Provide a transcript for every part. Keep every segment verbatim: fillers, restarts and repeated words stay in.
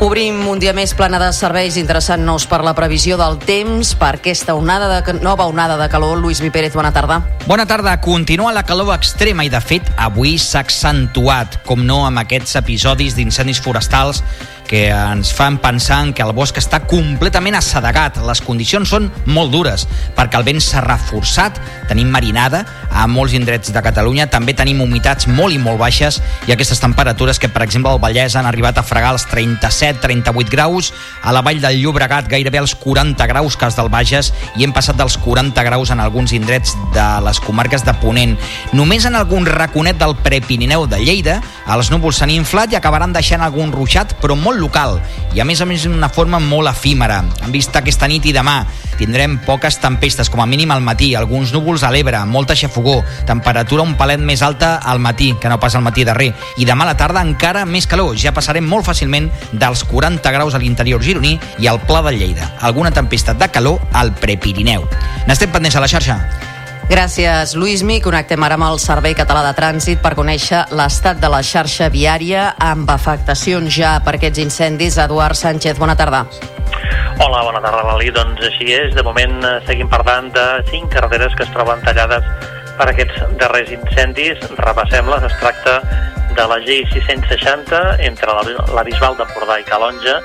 Obrim un dia més plana de serveis, interessant-nos per la previsió del temps, per aquesta onada de, nova onada de calor. Lluís Mi Pérez, bona tarda. Bona tarda. Continua la calor extrema i, de fet, avui s'ha accentuat, com no, amb aquests episodis d'incendis forestals que ens fan pensar que el bosc està completament assedegat. Les condicions són molt dures, perquè el vent s'ha reforçat, tenim marinada a molts indrets de Catalunya, també tenim humitats molt i molt baixes i aquestes temperatures que, per exemple, al Vallès han arribat a fregar els trenta-set trenta-vuit graus, a la Vall del Llobregat gairebé els quaranta graus, cas del Bages, i hem passat dels quaranta graus en alguns indrets de les comarques de Ponent. Només en algun raconet del Prepirineu de Lleida els núvols s'han inflat i acabaran deixant algun ruixat, però molt local, i a més a més d'una forma molt efímera. En vista aquesta nit i demà tindrem poques tempestes, com a mínim al matí, alguns núvols a l'Ebre, molta xafogor, temperatura un palet més alta al matí, que no pas al matí darrer, i demà a la tarda encara més calor, ja passarem molt fàcilment dels quaranta graus a l'interior gironí i al Pla de Lleida. Alguna tempesta de calor al Prepirineu. N'estem pendents a la xarxa. Gràcies, Lluís Mi. Connectem ara amb el Servei Català de Trànsit per conèixer l'estat de la xarxa viària amb afectacions ja per aquests incendis. Eduard Sánchez, bona tarda. Hola, bona tarda, Lali. Doncs així és. De moment seguim parlant de cinc carreteres que es troben tallades per aquests darrers incendis. Repassem-les. Es tracta de la G sis-cents seixanta entre la, la Bisbal d'Empordà i Calonja,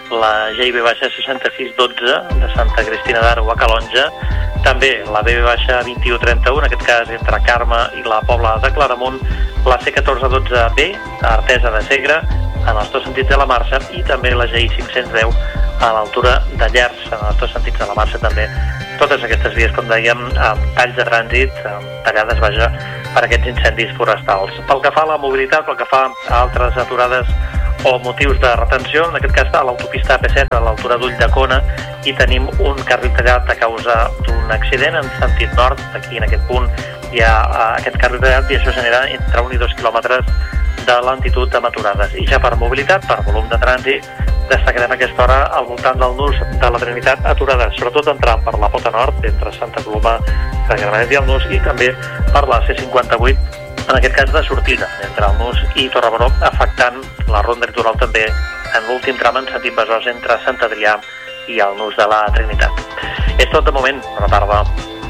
la G I B seixanta-sis dotze de Santa Cristina d'Aro a Calonja, també la B B vint-i-u trenta-u, en aquest cas entre Carme i la Pobla de Claramunt, la C catorze dotze B a Artesa de Segre, en els dos sentits de la marxa, i també la G I cinc-cents deu a l'altura de Llers, en els dos sentits de la marxa també. Totes aquestes vies, com dèiem, amb talls de trànsit, tallades, vaja, per aquests incendis forestals. Pel que fa a la mobilitat, pel que fa a altres aturades o motius de retenció, en aquest cas a l'autopista A P set a l'altura d'Ulldecona, i tenim un carril tallat a causa d'un accident en sentit nord. Aquí en aquest punt hi ha aquest carril tallat i això genera entre un i dos quilòmetres de lentitud amb aturades. I ja per mobilitat, per volum de trànsit, destacarem a aquesta hora al voltant del nus de la Trinitat aturades, sobretot entrant per la Pota Nord, entre Santa Coloma, Sant Gramenet i el Nus, i també per la C cinquanta-vuit, en aquest cas de sortida, entre el Nus i Torrebaró, afectant la ronda litoral també en l'últim tram en sentit Besòs entre Sant Adrià i el Nus de la Trinitat. És tot de moment. Bona tarda.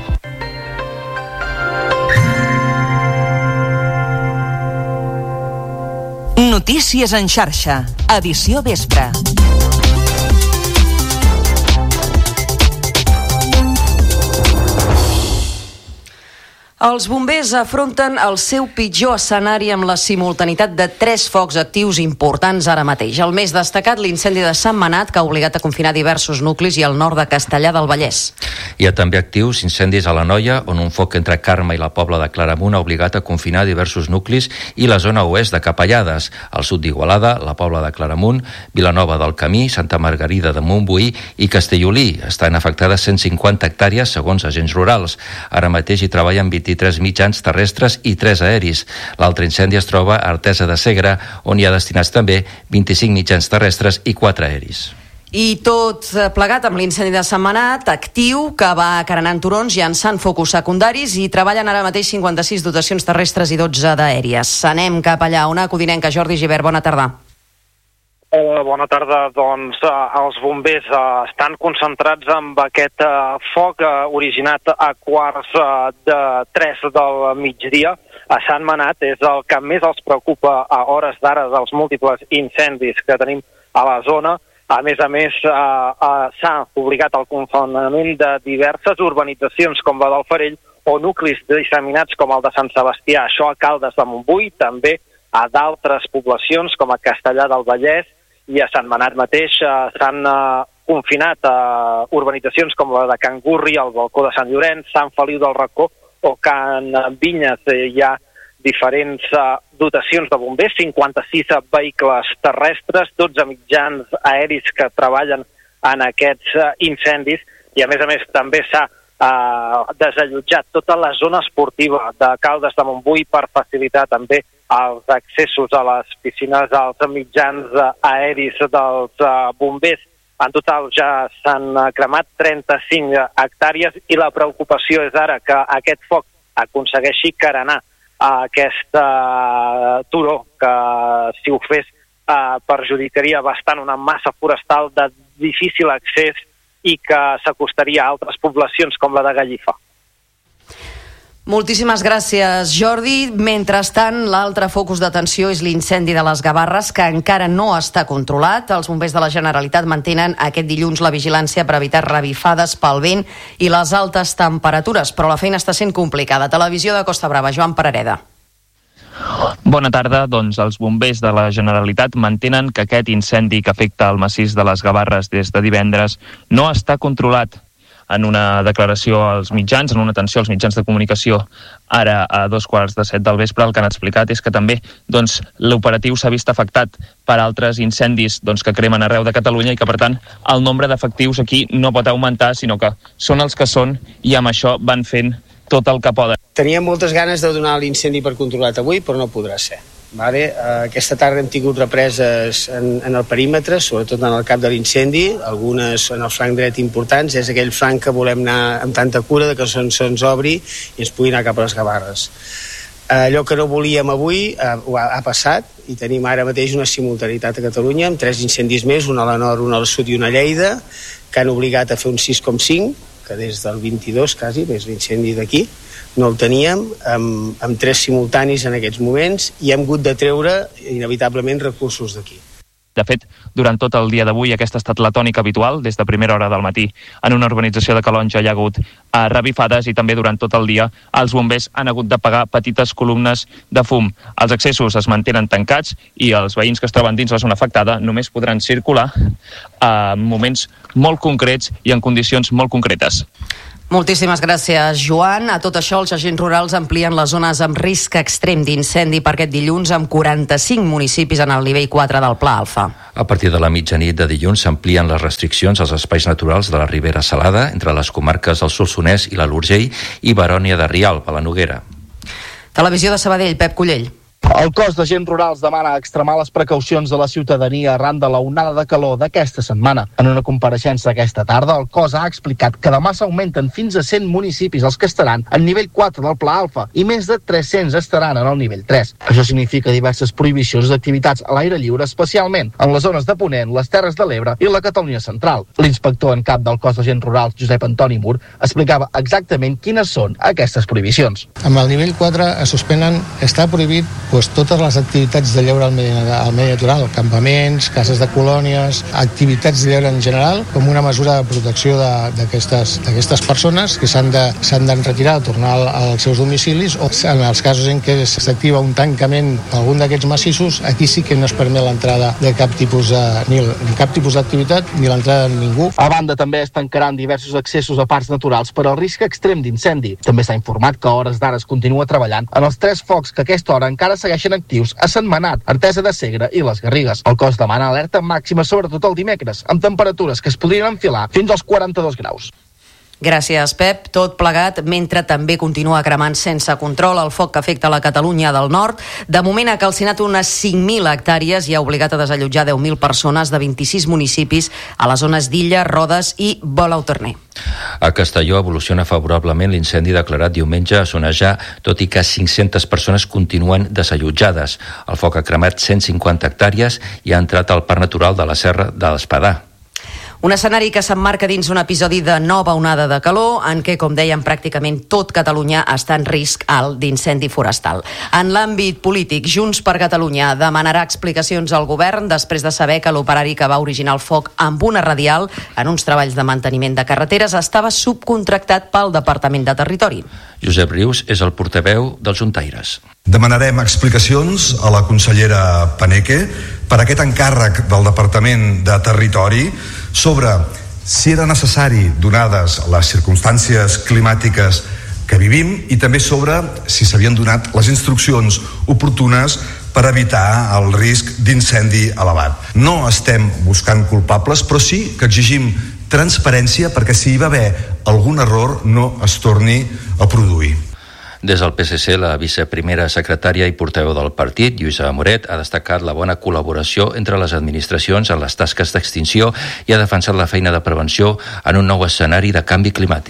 Notícies en xarxa, edició vespre. Els bombers afronten el seu pitjor escenari amb la simultaneïtat de tres focs actius importants ara mateix. El més destacat, l'incendi de Sant Manat, que ha obligat a confinar diversos nuclis, i al nord de Castellar del Vallès. Hi ha també actius incendis a l'Anoia, on un foc entre Carme i la Pobla de Claramunt ha obligat a confinar diversos nuclis, i la zona oest de Capellades, al sud d'Igualada, la Pobla de Claramunt, Vilanova del Camí, Santa Margarida de Montbuí i Castellolí. Estan afectades cent cinquanta hectàrees, segons agents rurals. Ara mateix hi treballen vint-i-tres mitjans terrestres i tres aeris. L'altre incendi es troba a Artesa de Segre, on hi ha destinats també vint-i-cinc mitjans terrestres i quatre aeris. I tot plegat amb l'incendi de Sant Manat, actiu, que va carenant turons, llançant focus secundaris, i treballen ara mateix cinquanta-sis dotacions terrestres i dotze d'aèries. Anem cap allà, una codinenca. Jordi Gibert, bona tarda. Hola, bona tarda. Doncs eh, els bombers eh, estan concentrats amb aquest eh, foc eh, originat a quarts eh, de tres del migdia a Sant Manat. És el que més els preocupa a hores d'ara dels múltiples incendis que tenim a la zona. A més a més, eh, eh, s'ha obligat al confinament de diverses urbanitzacions com la del Farell o nuclis disseminats com el de Sant Sebastià, això a Caldes de Montbui, també a d'altres poblacions com a Castellar del Vallès, i a Sant Manat mateix eh, s'han eh, confinat a eh, urbanitzacions com la de Can Gurri, el Balcó de Sant Llorenç, Sant Feliu del Racó o Can Vinyes. Eh, hi ha diferents eh, dotacions de bombers, cinquanta-sis vehicles terrestres, dotze mitjans aeris que treballen en aquests eh, incendis, i a més a més també s'ha eh, desallotjat tota la zona esportiva de Caldes de Montbui per facilitar també els accessos a les piscines, als mitjans aeris dels uh, bombers. En total ja s'han cremat trenta-cinc hectàrees i la preocupació és ara que aquest foc aconsegueixi carenar a aquest uh, turó, que si ho fes eh, perjudicaria bastant una massa forestal de difícil accés i que s'acostaria a altres poblacions com la de Gallifa. Moltíssimes gràcies, Jordi. Mentrestant, l'altre focus d'atenció és l'incendi de les Gavarres, que encara no està controlat. Els bombers de la Generalitat mantenen aquest dilluns la vigilància per evitar revifades pel vent i les altes temperatures, però la feina està sent complicada. Televisió de Costa Brava, Joan Parareda. Bona tarda. Doncs els bombers de la Generalitat mantenen que aquest incendi que afecta el massís de les Gavarres des de divendres no està controlat. En una declaració als mitjans, en una atenció als mitjans de comunicació ara a dos quarts de set del vespre, el que han explicat és que també doncs, l'operatiu s'ha vist afectat per altres incendis doncs, que cremen arreu de Catalunya i que, per tant, el nombre d'efectius aquí no pot augmentar, sinó que són els que són i amb això van fent tot el que poden. Teníem moltes ganes de donar l'incendi per controlat avui, però no podrà ser. Vale? Aquesta tarda hem tingut represes en, en el perímetre, sobretot en el cap de l'incendi, algunes en el flanc dret importants. És aquell flanc que volem anar amb tanta cura de que se'ns se obri i ens pugui anar cap a les Gavarres. Allò que no volíem avui ha, ha passat i tenim ara mateix una simultaneïtat a Catalunya amb tres incendis més, un a la nord, un al sud i un a Lleida, que han obligat a fer un sis coma cinc, que des del vint-i-dos quasi, és l'incendi d'aquí, no el teníem, amb, amb tres simultanis en aquests moments, i hem hagut de treure inevitablement recursos d'aquí. De fet, durant tot el dia d'avui aquesta ha estat la tònica habitual, des de primera hora del matí. En una urbanització de Calonge hi ha hagut eh, revifades i també durant tot el dia els bombers han hagut de pagar petites columnes de fum. Els accessos es mantenen tancats i els veïns que es troben dins la zona afectada només podran circular en moments molt concrets i en condicions molt concretes. Moltíssimes gràcies, Joan. A tot això, els agents rurals amplien les zones amb risc extrem d'incendi per aquest dilluns amb quaranta-cinc municipis en el nivell quatre del Pla Alfa. A partir de la mitjanit de dilluns s'amplien les restriccions als espais naturals de la Ribera Salada entre les comarques del Solsonès i l'Alt Urgell i Barònia de Rialb, a la Noguera. Televisió de Sabadell, Pep Cullell. El cos d'agents rurals demana extremar les precaucions de la ciutadania arran de la onada de calor d'aquesta setmana. En una compareixença aquesta tarda, el cos ha explicat que demà s'augmenten fins a cent municipis els que estaran al nivell quatre del Pla Alfa i més de tres-cents estaran en el nivell tres. Això significa diverses prohibicions d'activitats a l'aire lliure, especialment en les zones de Ponent, les Terres de l'Ebre i la Catalunya Central. L'inspector en cap del cos d'agents rurals, Josep Antoni Mur, explicava exactament quines són aquestes prohibicions. Amb el nivell quatre es suspenen, està prohibit pues, totes les activitats de lleure al medi, al medi natural, campaments, cases de colònies, activitats de lleure en general, com una mesura de protecció d'aquestes d'aquestes persones que s'han de, s'han de retirar, tornar als seus domicilis, o en els casos en què s'activa un tancament d'algun d'aquests massissos, aquí sí que no es permet l'entrada de cap tipus de, ni cap tipus d'activitat ni l'entrada de ningú. A banda, també es tancaran diversos accessos a parcs naturals per al risc extrem d'incendi. També s'ha informat que a hores d'ara es continua treballant en els tres focs que a aquesta hora encara segueixen actius a Sentmenat, Artesa de Segre i les Garrigues. El cos demana alerta màxima sobretot el dimecres, amb temperatures que es podrien enfilar fins als quaranta-dos graus. Gràcies, Pep. Tot plegat mentre també continua cremant sense control el foc que afecta la Catalunya del Nord. De moment ha calcinat unes cinc mil hectàrees i ha obligat a desallotjar deu mil persones de vint-i-sis municipis a les zones d'Illa, Rodes i Bolauternè. A Castelló evoluciona favorablement l'incendi declarat diumenge a Sonejar, tot i que cinc-centes persones continuen desallotjades. El foc ha cremat cent cinquanta hectàrees i ha entrat al Parc Natural de la Serra de l'Espadà. Un escenari que s'emmarca dins un episodi de nova onada de calor en què, com dèiem, pràcticament tot Catalunya està en risc alt d'incendi forestal. En l'àmbit polític, Junts per Catalunya demanarà explicacions al govern després de saber que l'operari que va originar el foc amb una radial en uns treballs de manteniment de carreteres estava subcontractat pel Departament de Territori. Josep Rius és el portaveu dels juntaires. Demanarem explicacions a la consellera Paneque per aquest encàrrec del Departament de Territori sobre si era necessari, donades les circumstàncies climàtiques que vivim, i també sobre si s'havien donat les instruccions oportunes per evitar el risc d'incendi elevat. No estem buscant culpables, però sí que exigim transparència perquè si hi va haver algun error no es torni a produir. Des del P S C, la viceprimera secretària i portaveu del partit, Lluïsa Moret, ha destacat la bona col·laboració entre les administracions en les tasques d'extinció i ha defensat la feina de prevenció en un nou escenari de canvi climàtic.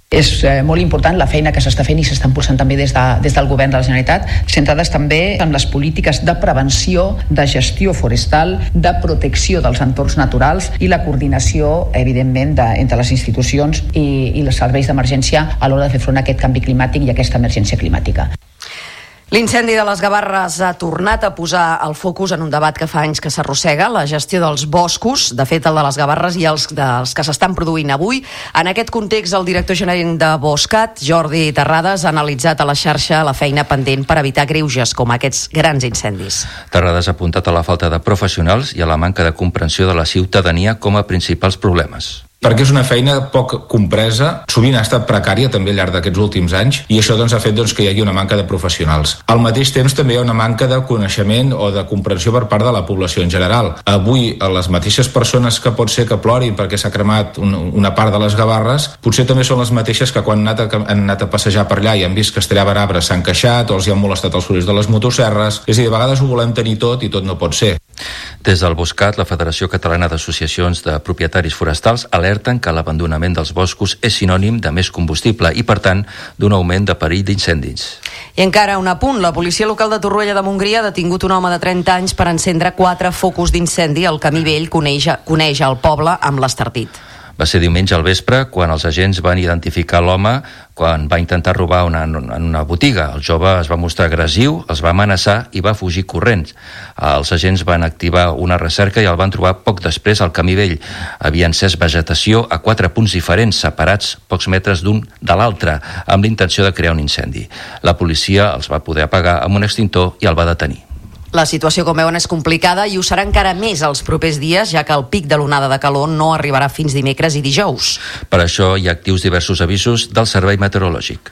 És eh, molt important la feina que s'està fent i s'està impulsant també des, de, des del govern de la Generalitat, centrades també en les polítiques de prevenció, de gestió forestal, de protecció dels entorns naturals i la coordinació, evidentment, de, entre les institucions i, i els serveis d'emergència a l'hora de fer front a aquest canvi climàtic i a aquesta emergència climàtica. L'incendi de les Gavarres ha tornat a posar el focus en un debat que fa anys que s'arrossega, la gestió dels boscos, de fet el de les Gavarres i els dels que s'estan produint avui. En aquest context, el director gerent de Boscat, Jordi Terrades, ha analitzat a la xarxa la feina pendent per evitar greuges com aquests grans incendis. Terrades ha apuntat a la falta de professionals i a la manca de comprensió de la ciutadania com a principals problemes. Perquè és una feina poc compresa, sovint ha estat precària també al llarg d'aquests últims anys, i això doncs, ha fet doncs, que hi hagi una manca de professionals. Al mateix temps també hi ha una manca de coneixement o de comprensió per part de la població en general. Avui, les mateixes persones que pot ser que plorin perquè s'ha cremat un, una part de les Gavarres, potser també són les mateixes que quan han anat a, han anat a passejar per allà i han vist que es tallaven arbres s'han queixat o els hi han molestat els sorolls de les motosserres. És a dir, de vegades ho volem tenir tot i tot no pot ser. Des del Boscat, la Federació Catalana d'Associacions de Propietaris Forestals alerten que l'abandonament dels boscos és sinònim de més combustible i, per tant, d'un augment de perill d'incendis. I encara un apunt, la policia local de Torroella de Montgrí ha detingut un home de trenta anys per encendre quatre focus d'incendi al Camí Vell que uneix, que uneix el poble amb l'Estartit. Va ser diumenge al vespre quan els agents van identificar l'home quan va intentar robar una, en una botiga. El jove es va mostrar agressiu, els va amenaçar i va fugir corrents. Els agents van activar una recerca i el van trobar poc després al Camí Vell. Havia encès vegetació a quatre punts diferents, separats pocs metres d'un de l'altre, amb l'intenció de crear un incendi. La policia els va poder apagar amb un extintor i el va detenir. La situació, com veuen, és complicada i ho serà encara més els propers dies, ja que el pic de l'onada de calor no arribarà fins dimecres i dijous. Per això hi ha actius diversos avisos del Servei Meteorològic.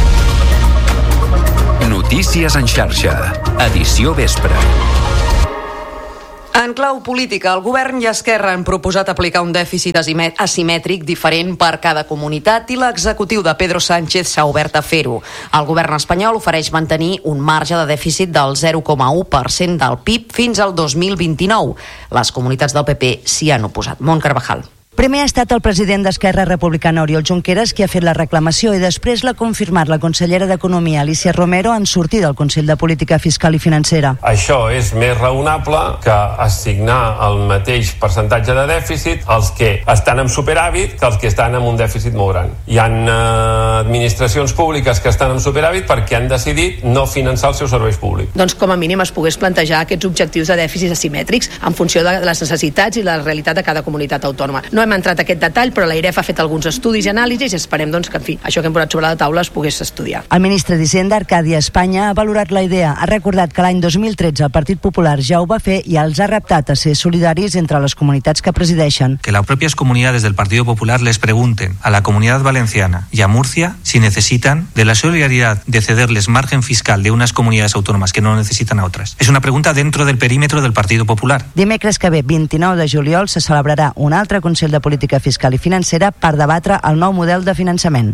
Notícies en xarxa, edició vespre. En clau política, el govern i Esquerra han proposat aplicar un dèficit asimètric diferent per cada comunitat i l'executiu de Pedro Sánchez s'ha obert a fer-ho. El govern espanyol ofereix mantenir un marge de dèficit del zero coma u per cent del P I B fins al dos mil vint-i-nou. Les comunitats del P P s'hi han oposat. Mont Carvajal. Primer ha estat el president d'Esquerra Republicana, Oriol Junqueras, qui ha fet la reclamació i després l'ha confirmat la consellera d'Economia, Alícia Romero, en sortir del Consell de Política Fiscal i Financera. Això és més raonable que assignar el mateix percentatge de dèficit als que estan en superàvit que als que estan en un dèficit molt gran. Hi ha eh, administracions públiques que estan en superàvit perquè han decidit no finançar els seus serveis públics. Doncs com a mínim es pogués plantejar aquests objectius de dèficit asimètrics en funció de les necessitats i la realitat de cada comunitat autònoma. No hem entrat a aquest detall, però l'A I R E F ha fet alguns estudis i anàlisis i esperem doncs, que en fi, això que hem posat sobre la taula es pogués estudiar. El ministre d'Hisenda, Arcadi Espanya, ha valorat la idea. Ha recordat que l'any dos mil tretze el Partit Popular ja ho va fer i els ha reptat a ser solidaris entre les comunitats que presideixen. Que las propias comunidades del Partido Popular les pregunten a la Comunidad Valenciana y a Murcia si necesitan de la solidaridad de cederles margen fiscal de unas comunidades autónomas que no necesitan a otras. Es una pregunta dentro del perímetro del Partido Popular. Dimecres que ve, vint-i-nou de juliol, se celebrarà un altre Consell de Política Fiscal i Financera per debatre el nou model de finançament.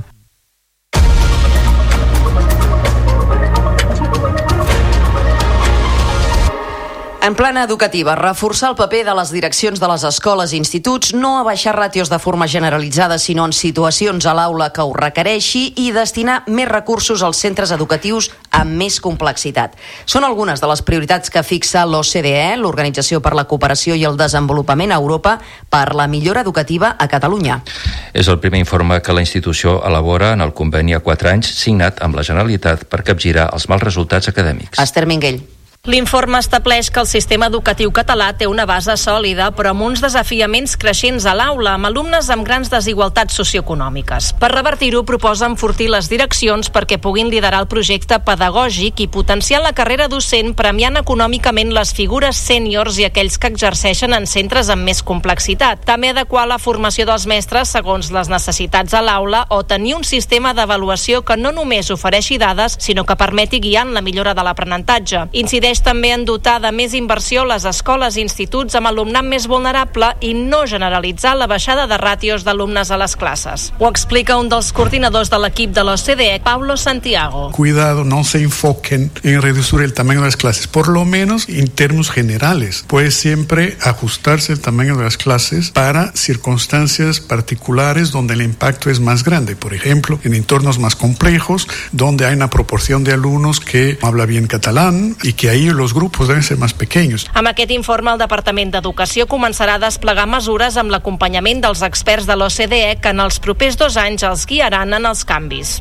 En plana educativa, reforçar el paper de les direccions de les escoles i instituts, no abaixar ràtios de forma generalitzada, sinó en situacions a l'aula que ho requereixi i destinar més recursos als centres educatius amb més complexitat. Són algunes de les prioritats que fixa l'O C D E, l'Organització per la Cooperació i el Desenvolupament a Europa, per la millora educativa a Catalunya. És el primer informe que la institució elabora en el conveni a quatre anys signat amb la Generalitat per capgirar els mals resultats acadèmics. Esther Minguell. L'informe estableix que el sistema educatiu català té una base sòlida, però amb uns desafiaments creixents a l'aula, amb alumnes amb grans desigualtats socioeconòmiques. Per revertir-ho, proposa enfortir les direccions perquè puguin liderar el projecte pedagògic i potenciar la carrera docent, premiant econòmicament les figures sèniors i aquells que exerceixen en centres amb més complexitat. També adequar la formació dels mestres segons les necessitats a l'aula o tenir un sistema d'avaluació que no només ofereixi dades, sinó que permeti guiar en la millora de l'aprenentatge. Incideix Insisteix també en dotar de més inversió les escoles i instituts amb alumnat més vulnerable i no generalitzar la baixada de ràtios d'alumnes a les classes. Ho explica un dels coordinadors de l'equip de l'O C D E, Pablo Santiago. Cuidado, no se enfoquen en reducir el tamaño de las clases, por lo menos en términos generales. Puede siempre ajustarse el tamaño de las clases para circunstancias particulares donde el impacto es más grande. Por ejemplo, en entornos más complejos, donde hay una proporción de alumnos que habla bien catalán y que ahí los grupos deben ser más pequeños. Amb aquest informe, el Departament d'Educació començarà a desplegar mesures amb l'acompanyament dels experts de l'O C D E que en els propers dos anys els guiaran en els canvis.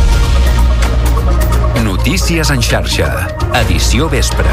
Notícies en xarxa, edició vespre.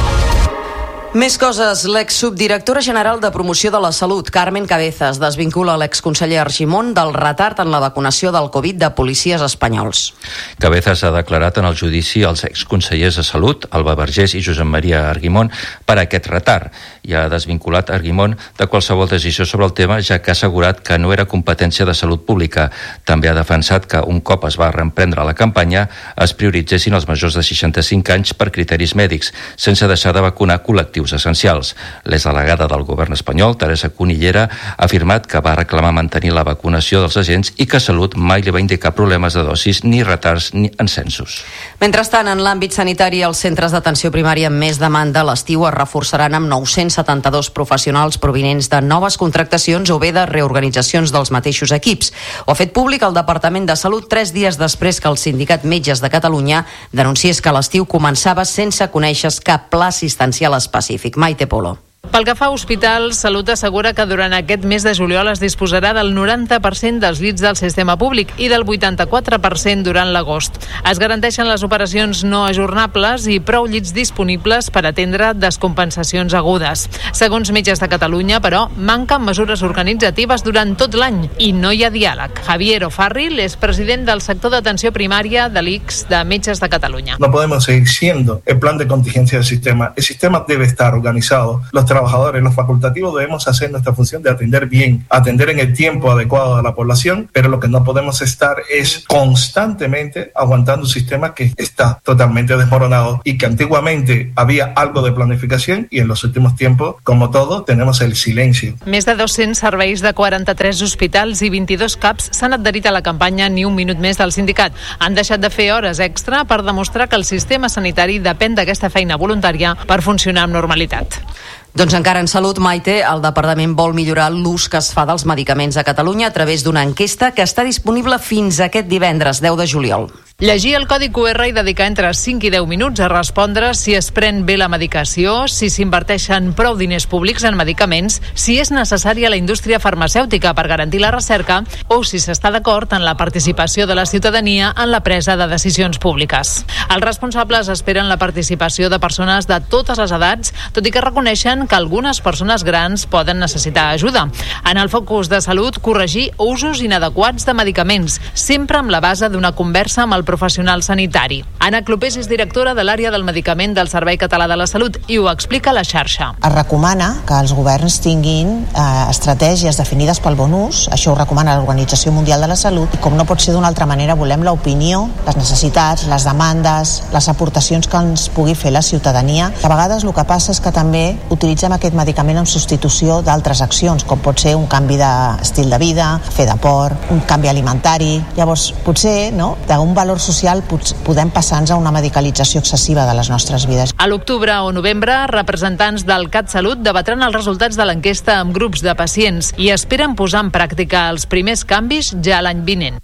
Més coses. L'exsubdirectora general de Promoció de la Salut, Carmen Cabezas, desvincula l'exconseller Argimon del retard en la vacunació del Covid de policies espanyols. Cabezas ha declarat en el judici als exconsellers de Salut, Alba Vergés i Josep Maria Argimon, per aquest retard, i ha desvinculat Argimon de qualsevol decisió sobre el tema, ja que ha assegurat que no era competència de salut pública. També ha defensat que un cop es va reemprendre la campanya es prioritzessin els majors de seixanta-cinc anys per criteris mèdics, sense deixar de vacunar col·lectius essencials. L'exdelegada del govern espanyol, Teresa Cunillera, ha afirmat que va reclamar mantenir la vacunació dels agents i que Salut mai li va indicar problemes de dosis ni retards ni en censos. Mentrestant, en l'àmbit sanitari, els centres d'atenció primària amb més demanda a l'estiu es reforçaran amb nou-cents setanta-dos professionals provinents de noves contractacions o bé de reorganitzacions dels mateixos equips. Ho ha fet públic el Departament de Salut tres dies després que el Sindicat Metges de Catalunya denunciés que l'estiu començava sense conèixer cap pla assistencial específic. Maite Polo. Pel que fa a hospitals, Salut assegura que durant aquest mes de juliol es disposarà del noranta per cent dels llits del sistema públic i del vuitanta-quatre per cent durant l'agost. Es garanteixen les operacions no ajornables i prou llits disponibles per atendre descompensacions agudes. Segons Metges de Catalunya, però, manquen mesures organitzatives durant tot l'any i no hi ha diàleg. Javier O'Farrill és president del sector d'atenció primària de l'I C S de Metges de Catalunya. No podemos seguir siendo el plan de contingencia del sistema. El sistema debe estar organizado. Los trabajadores, los facultativos debemos hacer nuestra función de atender bien, atender en el tiempo adecuado a la población, pero lo que no podemos estar es constantemente aguantando un sistema que está totalmente desmoronado y que antiguamente había algo de planificación y en los últimos tiempos, como todo, tenemos el silencio. Més de dos-cents serveis de quaranta-tres hospitals i vint-i-dos C A Ps s'han adherit a la campanya Ni un minut més del sindicat. Han deixat de fer hores extra per demostrar que el sistema sanitari depèn d'aquesta feina voluntària per funcionar amb normalitat. Doncs encara en Salut, Maite, el Departament vol millorar l'ús que es fa dels medicaments a Catalunya a través d'una enquesta que està disponible fins aquest divendres, deu de juliol. Llegir el codi Q R i dedicar entre cinc i deu minuts a respondre si es pren bé la medicació, si s'inverteixen prou diners públics en medicaments, si és necessària la indústria farmacèutica per garantir la recerca o si s'està d'acord en la participació de la ciutadania en la presa de decisions públiques. Els responsables esperen la participació de persones de totes les edats, tot i que reconeixen que algunes persones grans poden necessitar ajuda. En el focus de Salut, corregir usos inadequats de medicaments, sempre amb la base d'una conversa amb el professional sanitari. Anna Clopés és directora de l'àrea del medicament del Servei Català de la Salut i ho explica a la xarxa. Es recomana que els governs tinguin eh, estratègies definides pel bon ús, això ho recomana l'Organització Mundial de la Salut, i com no pot ser d'una altra manera volem l'opinió, les necessitats, les demandes, les aportacions que ens pugui fer la ciutadania. A vegades el que passa és que també utilitzem aquest medicament en substitució d'altres accions, com pot ser un canvi d'estil de vida, fer d'esport, un canvi alimentari. Llavors, potser, no, d'un valor social podem passar-nos a una medicalització excessiva de les nostres vides. A l'octubre o novembre, representants del CatSalut debatran els resultats de l'enquesta amb grups de pacients i esperen posar en pràctica els primers canvis ja l'any vinent.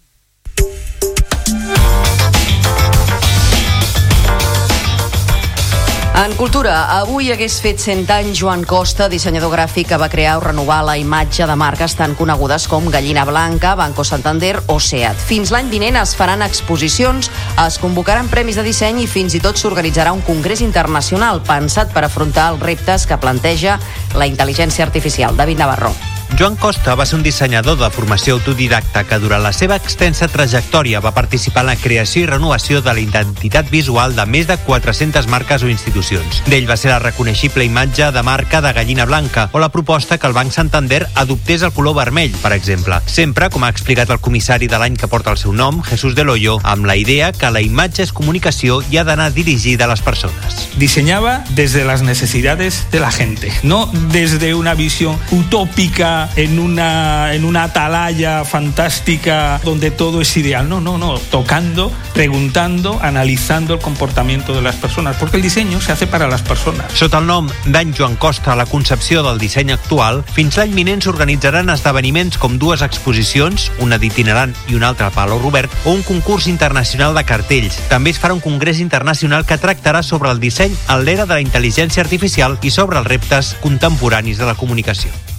En cultura, avui hagués fet cent anys Joan Costa, dissenyador gràfic que va crear o renovar la imatge de marques tan conegudes com Gallina Blanca, Banco Santander o SEAT. Fins l'any vinent es faran exposicions, es convocaran premis de disseny i fins i tot s'organitzarà un congrés internacional pensat per afrontar els reptes que planteja la intel·ligència artificial. David Navarro. Joan Costa va ser un dissenyador de formació autodidacta que durant la seva extensa trajectòria va participar en la creació i renovació de la identitat visual de més de quatre-centes marques o institucions. D'ell va ser la reconeixible imatge de marca de Gallina Blanca o la proposta que el Banc Santander adoptés el color vermell, per exemple. Sempre, com ha explicat el comissari de l'any que porta el seu nom, Jesús del Hoyo, amb la idea que la imatge és comunicació i ha d'anar dirigida a les persones. Diseñaba desde las necesidades de la gente, no desde una visión utópica en una, en una atalaya fantástica donde todo es ideal. No, no, no. Tocando, preguntando, analizando el comportamiento de las personas, porque el diseño se hace para las personas. Sota el nom d'any Joan Costa, la concepció del disseny actual, fins l'any vinent s'organitzaran esdeveniments com dues exposicions, una d'itinerant i una altra a Palau Robert, o un concurs internacional de cartells. També es farà un congrés internacional que tractarà sobre el disseny en l'era de la intel·ligència artificial i sobre els reptes contemporanis de la comunicació.